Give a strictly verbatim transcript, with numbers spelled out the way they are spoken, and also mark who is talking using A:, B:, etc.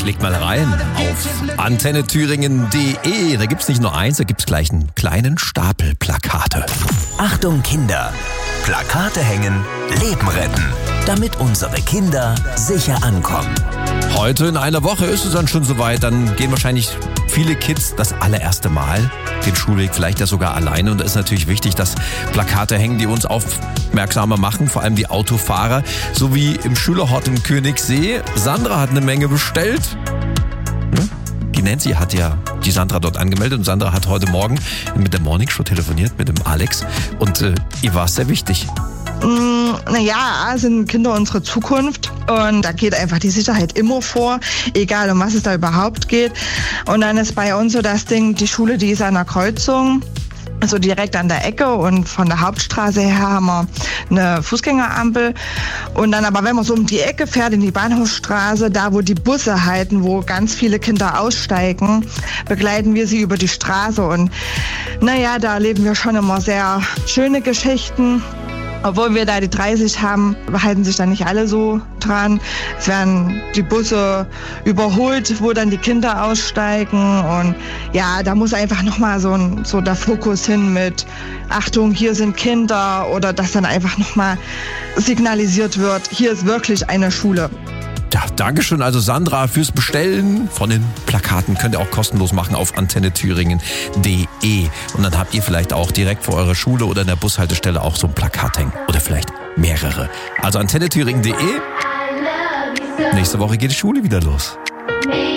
A: Klickt mal rein auf antenne thüringen punkt de. Da gibt's nicht nur eins, da gibt's gleich einen kleinen Stapel Plakate.
B: Achtung Kinder! Plakate hängen, Leben retten, damit unsere Kinder sicher ankommen.
A: Heute in einer Woche ist es dann schon soweit, dann gehen wahrscheinlich viele Kids das allererste Mal den Schulweg, vielleicht ja sogar alleine. Und da ist natürlich wichtig, dass Plakate hängen, die uns aufmerksamer machen, vor allem die Autofahrer, so wie im Schülerhort in Königssee. Sandra hat eine Menge bestellt. Die Nancy hat ja die Sandra dort angemeldet und Sandra hat heute Morgen mit der Morning Show telefoniert, mit dem Alex, und äh, ihr war es sehr wichtig.
C: Mm, naja, sind Kinder unsere Zukunft und da geht einfach die Sicherheit immer vor, egal um was es da überhaupt geht. Und dann ist bei uns so das Ding, die Schule, die ist an der Kreuzung, also direkt an der Ecke, und von der Hauptstraße her haben wir eine Fußgängerampel. Und dann aber, wenn man so um die Ecke fährt, in die Bahnhofsstraße, da wo die Busse halten, wo ganz viele Kinder aussteigen, begleiten wir sie über die Straße. Und naja, da erleben wir schon immer sehr schöne Geschichten. Obwohl wir da die dreißig haben, halten sich da nicht alle so dran. Es werden die Busse überholt, wo dann die Kinder aussteigen. Und ja, da muss einfach nochmal so, ein, so der Fokus hin mit Achtung, hier sind Kinder, oder dass dann einfach nochmal signalisiert wird, hier ist wirklich eine Schule.
A: Ja, Dankeschön also Sandra fürs Bestellen von den Plakaten. Könnt ihr auch kostenlos machen auf antenne thüringen punkt de. Und dann habt ihr vielleicht auch direkt vor eurer Schule oder in der Bushaltestelle auch so ein Plakat hängen. Oder vielleicht mehrere. Also antenne thüringen punkt de. Nächste Woche geht die Schule wieder los.